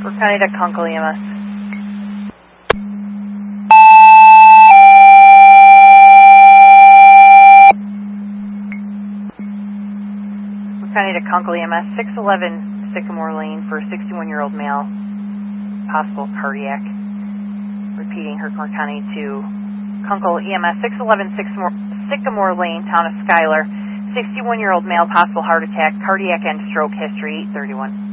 We're County to Kunkel EMS. We're County to Kunkel EMS, 611 Sycamore Lane for a 61-year-old male, possible cardiac. Repeating, Herkimer County to Kunkel EMS, 611 Sycamore Lane, town of Schuyler, 61-year-old male, possible heart attack, cardiac and stroke history, 831.